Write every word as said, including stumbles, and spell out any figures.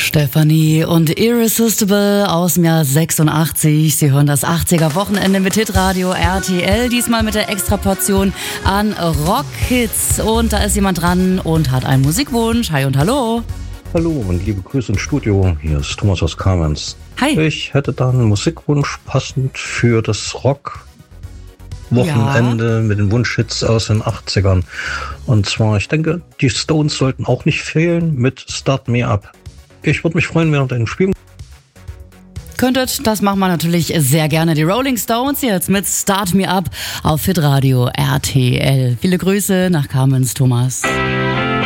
Stefanie und Irresistible aus dem Jahr sechsundachtzig. Sie hören das achtziger-Wochenende mit Hitradio R T L, diesmal mit der Extraportion an Rockhits. Und da ist jemand dran und hat einen Musikwunsch. Hi und hallo. Hallo und liebe Grüße ins Studio. Hier ist Thomas aus Kamenz. Hi. Ich hätte da einen Musikwunsch passend für das Rock-Wochenende ja. mit den Wunschhits aus den achtzigern. Und zwar, ich denke, die Stones sollten auch nicht fehlen mit Start Me Up. Ich würde mich freuen, wenn ihr den spielen könntet. Das machen wir natürlich sehr gerne. Die Rolling Stones jetzt mit Start Me Up auf Hitradio R T L. Viele Grüße nach Kamenz, Thomas.